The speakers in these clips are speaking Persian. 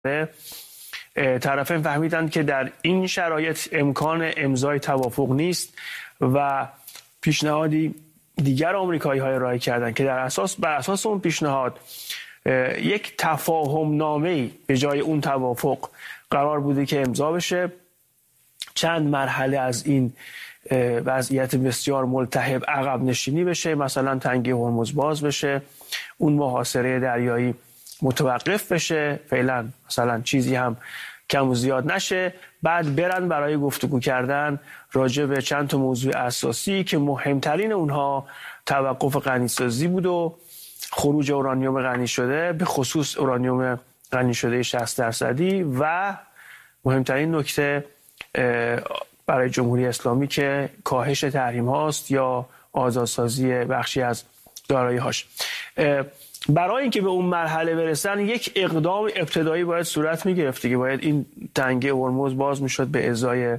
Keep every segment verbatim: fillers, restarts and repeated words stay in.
طرفین فهمیدند که در این شرایط امکان امضای توافق نیست و پیشنهادی دیگر آمریکایی های ارائه کردند که در اساس بر اساس اون پیشنهاد یک تفاهم نامه‌ای به جای اون توافق قرار بوده که امضا بشه. چند مرحله از این وضعیت بسیار ملتهب عقب نشینی بشه، مثلا تنگه هرمز باز بشه، اون محاصره دریایی متوقف بشه، فعلا مثلا چیزی هم کم و زیاد نشه، بعد برن برای گفتگو کردن راجع به چند تا موضوع اساسی که مهمترین اونها توقف غنیسازی بود و خروج اورانیوم غنی شده، به خصوص اورانیوم غنی شده شصت درصدی و مهمترین نکته برای جمهوری اسلامی که کاهش تحریم هاست یا آزادسازی بخشی از دارایی هاش. برای اینکه به اون مرحله برسن یک اقدام ابتدایی باید صورت می گرفت که باید این تنگه هرمز باز می شد به ازای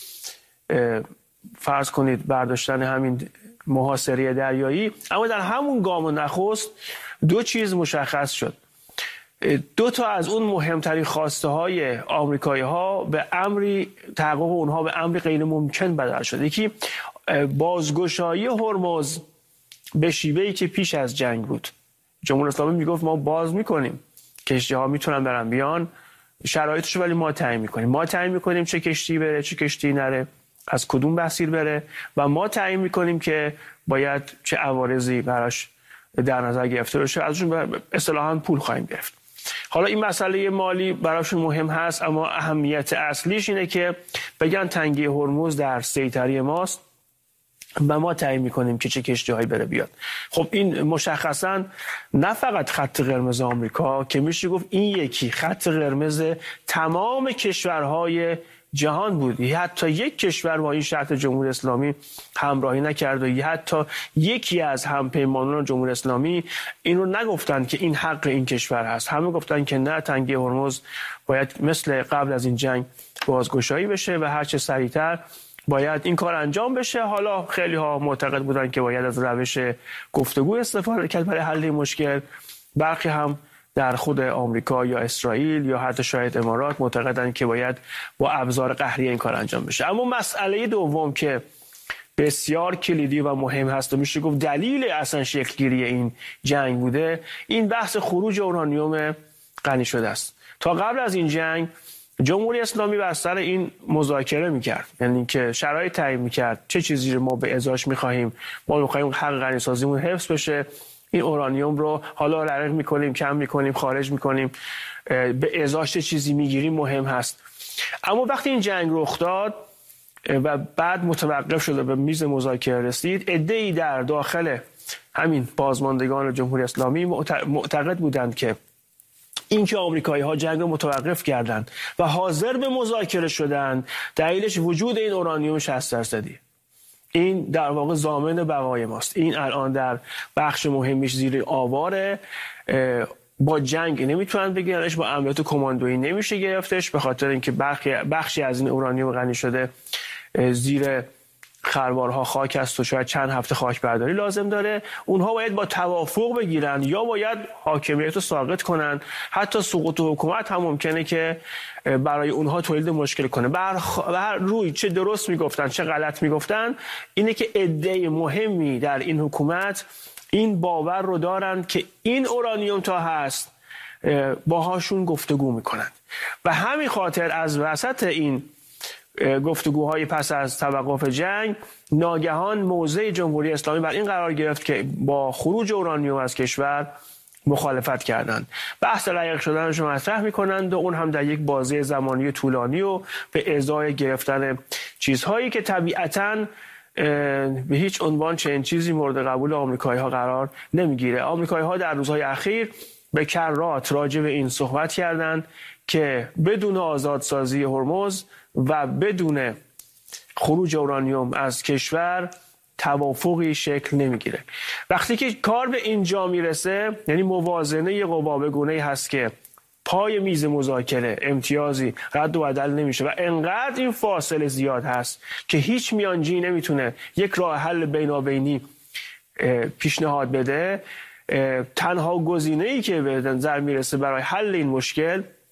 فرض کنید برداشتن همین محاصره دریایی. اما در همون گام نخست دو چیز مشخص شد. دو تا از اون مهمترین خواسته های آمریکایی ها به امری تحقق اونها به امری غیر ممکن بدل شد. یکی بازگشایی هرمز به شیوهی که پیش از جنگ بود. جمهوری اسلامی میگفت ما باز میکنیم، کشتی ها میتونن برن بیان، شرایطش ولی ما تعیین میکنیم. ما تعیین میکنیم چه کشتی بره چه کشتی نره، از کدوم مسیر بره و ما تعیین میکنیم که باید چه عوارضی براش در نظر گرفته بشه، ازشون اصطلاحاً پول خواهیم گرفت. حالا این مسئله مالی براشون مهم هست، اما اهمیت اصلیش اینه که بگن تنگه هرمز در سیطره ماست و ما تعیین میکنیم که چه کشتی‌هایی بره بیاد. خب این مشخصاً نه فقط خط قرمز آمریکا که میشه گفت این یکی خط قرمز تمام کشورهای جهان بود. حتی یک کشور با این شرط جمهوری اسلامی همراهی نکرد و حتی یکی از همپیمانان جمهوری اسلامی این رو نگفتن که این حق این کشور هست. همه گفتن که نه، تنگه هرمز باید مثل قبل از این جنگ بازگشایی بشه و هرچه سریعتر باید این کار انجام بشه. حالا خیلی ها معتقد بودن که باید از روش گفتگو استفاده کرد برای حل مشکل. برخی هم در خود آمریکا یا اسرائیل یا حتی شاید امارات معتقدن که باید با ابزار قهری این کار انجام بشه. اما مسئله دوم که بسیار کلیدی و مهم هست و میشه گفت دلیل اصلا شکلگیری این جنگ بوده، این بحث خروج اورانیوم غنی شده است. تا قبل از این جنگ جمهوری اسلامی بر سر این مذاکره میکرد، یعنی که شرایط تعیین میکرد چه چیزی رو ما به ازاش میخواهیم. ما میخواهیم حق غنی سازیمون حفظ بشه، این اورانیوم رو حالا رقیق میکنیم، کم میکنیم، خارج میکنیم، به ازاش چه چیزی میگیریم مهم هست. اما وقتی این جنگ رخ داد و بعد متوقف شد و به میز مذاکره رسید، عده‌ای در داخل همین بازماندگان جمهوری اسلامی معتقد بودند که این که آمریکایی ها جنگ رو متوقف کردند و حاضر به مذاکره شدند دلیلش وجود این اورانیوم شصت درصدی. این در واقع ضامن بقای ماست. این الان در بخش مهمیش زیر آواره، با جنگ نمیتونن بگیرنش، با عملیات کماندویی نمیشه گرفتش، به خاطر اینکه بخشی از این اورانیوم غنی شده زیر خروارها خاک است و شاید چند هفته خاک برداری لازم داره. اونها باید با توافق بگیرن یا باید حاکمیت رو ساقط کنن. حتی سقوط حکومت هم ممکنه که برای اونها تولید مشکل کنه. به هر روی چه درست میگفتن چه غلط میگفتن، اینه که عده مهمی در این حکومت این باور رو دارن که این اورانیوم تا هست باهاشون گفتگو میکنن و همین خاطر از وسط این گفتگوهای پس از توقف جنگ ناگهان موضع جمهوری اسلامی بر این قرار گرفت که با خروج اورانیوم از کشور مخالفت کردند. بحث رقیق شدنش رو مطرح میکنند و اون هم در یک بازه زمانی طولانی و به ازای گرفتن چیزهایی که طبیعتاً به هیچ عنوان چنین چیزی مورد قبول آمریکایی ها قرار نمیگیره. آمریکایی ها در روزهای اخیر به کرات راجع به این صحبت کردند که بدون آزادسازی هرمز و بدون خروج اورانیوم از کشور توافقی شکل نمیگیره. وقتی که کار به اینجا میرسه، یعنی موازنه قوا به گونه‌ای هست که پای میز مذاکره امتیازی رد و بدل نمیشه و انقدر این فاصله زیاد هست که هیچ میانجی نمیتونه یک راه حل بینابینی پیشنهاد بده، تنها گزینه‌ای که به نظر میرسه برای حل این مشکل